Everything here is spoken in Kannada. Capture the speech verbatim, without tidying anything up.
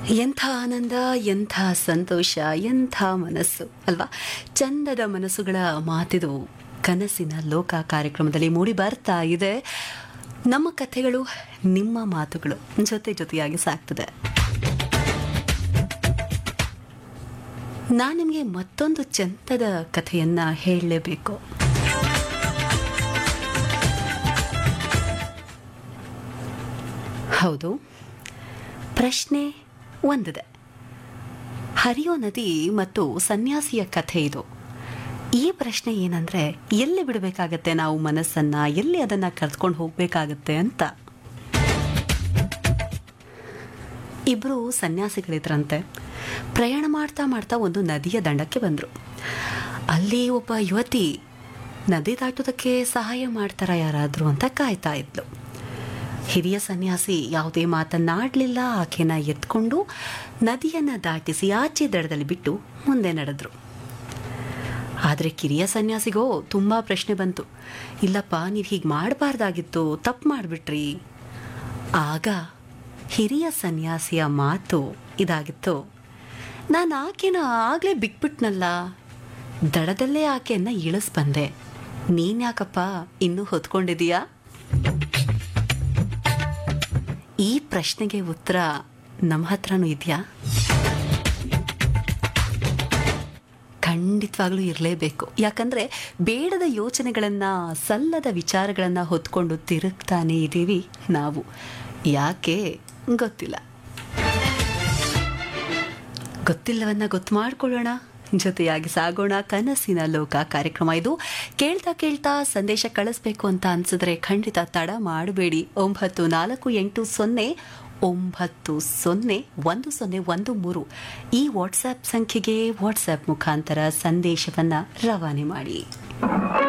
ಎಂಥ ಆನಂದ, ಎಂಥ ಸಂತೋಷ, ಎಂಥ ಮನಸ್ಸು ಅಲ್ವಾ. ಚಂದದ ಮನಸ್ಸುಗಳ ಮಾತಿದು ಕನಸಿನ ಲೋಕ ಕಾರ್ಯಕ್ರಮದಲ್ಲಿ ಮೂಡಿ ಬರ್ತಾ ಇದೆ. ನಮ್ಮ ಕಥೆಗಳು, ನಿಮ್ಮ ಮಾತುಗಳು ಜೊತೆ ಜೊತೆಯಾಗಿ ಸಾಕ್ತದೆ. ನಾನು ನಿಮಗೆ ಮತ್ತೊಂದು ಚಂದದ ಕಥೆಯನ್ನ ಹೇಳಲೇಬೇಕು. ಹೌದು, ಪ್ರಶ್ನೆ ಒಂದಿದೆ. ಹರಿಯೋ ನದಿ ಮತ್ತು ಸನ್ಯಾಸಿಯ ಕಥೆ ಇದು. ಈ ಪ್ರಶ್ನೆ ಏನಂದ್ರೆ, ಎಲ್ಲಿ ಬಿಡಬೇಕಾಗತ್ತೆ ನಾವು ಮನಸ್ಸನ್ನ, ಎಲ್ಲಿ ಅದನ್ನ ಕರೆದುಕೊಂಡು ಹೋಗ್ಬೇಕಾಗತ್ತೆ ಅಂತ. ಇಬ್ರು ಸನ್ಯಾಸಿಗಳಿದ್ರಂತೆ. ಪ್ರಯಾಣ ಮಾಡ್ತಾ ಮಾಡ್ತಾ ಒಂದು ನದಿಯ ದಂಡಕ್ಕೆ ಬಂದ್ರು. ಅಲ್ಲಿ ಒಬ್ಬ ಯುವತಿ ನದಿ ದಾಟೋದಕ್ಕೆ ಸಹಾಯ ಮಾಡ್ತಾರ ಯಾರಾದ್ರೂ ಅಂತ ಕಾಯ್ತಾ ಇದ್ಲು. ಹಿರಿಯ ಸನ್ಯಾಸಿ ಯಾವುದೇ ಮಾತನ್ನಾಡಲಿಲ್ಲ. ಆಕೆನ ಎತ್ಕೊಂಡು ನದಿಯನ್ನ ದಾಟಿಸಿ ಆಚೆ ದಡದಲ್ಲಿ ಬಿಟ್ಟು ಮುಂದೆ ನಡೆದ್ರು. ಆದರೆ ಕಿರಿಯ ಸನ್ಯಾಸಿಗೋ ತುಂಬಾ ಪ್ರಶ್ನೆ ಬಂತು. ಇಲ್ಲಪ್ಪ, ನೀವು ಹೀಗೆ ಮಾಡಬಾರ್ದಾಗಿತ್ತು, ತಪ್ಪು ಮಾಡಿಬಿಟ್ರಿ. ಆಗ ಹಿರಿಯ ಸನ್ಯಾಸಿಯ ಮಾತು ಇದಾಗಿತ್ತು, ನಾನು ಆಕೆನ ಆಗಲೇ ಬಿಟ್ಬಿಟ್ನಲ್ಲ, ದಡದಲ್ಲೇ ಆಕೆಯನ್ನ ಇಳಿಸ್ ಬಂದೆ, ನೀನ್ಯಾಕಪ್ಪ ಇನ್ನೂ ಹೊತ್ಕೊಂಡಿದೀಯಾ? ಈ ಪ್ರಶ್ನೆಗೆ ಉತ್ತರ ನಮ್ಮ ಹತ್ರನೂ ಇದೆಯಾ? ಖಂಡಿತವಾಗ್ಲೂ ಇರಲೇಬೇಕು. ಯಾಕಂದ್ರೆ ಬೇಡದ ಯೋಚನೆಗಳನ್ನ, ಸಲ್ಲದ ವಿಚಾರಗಳನ್ನ ಹೊತ್ಕೊಂಡು ತಿರುಗ್ತಾನೆ ಇದ್ದೀವಿ ನಾವು. ಯಾಕೆ ಗೊತ್ತಿಲ್ಲ. ಗೊತ್ತಿಲ್ಲವನ್ನ ಗೊತ್ತು ಮಾಡ್ಕೊಳ್ಳೋಣ, ಜೊತೆಯಾಗಿ ಸಾಗೋಣ. ಕನಸಿನ ಲೋಕ ಕಾರ್ಯಕ್ರಮ ಇದು. ಕೇಳ್ತಾ ಕೇಳ್ತಾ ಸಂದೇಶ ಕಳಿಸ್ಬೇಕು ಅಂತ ಅನ್ಸಿದ್ರೆ ಖಂಡಿತ ತಡ ಮಾಡಬೇಡಿ. ಒಂಬತ್ತು ನಾಲ್ಕು ಎಂಟು ಸೊನ್ನೆ ಒಂಬತ್ತು ಸೊನ್ನೆ ಒಂದು ಸೊನ್ನೆ ಒಂದು ಮೂರು ಈ ವಾಟ್ಸ್ಆ್ಯಪ್ ಸಂಖ್ಯೆಗೆ ವಾಟ್ಸ್ಆ್ಯಪ್ ಮುಖಾಂತರ ಸಂದೇಶವನ್ನ ರವಾನೆ ಮಾಡಿ.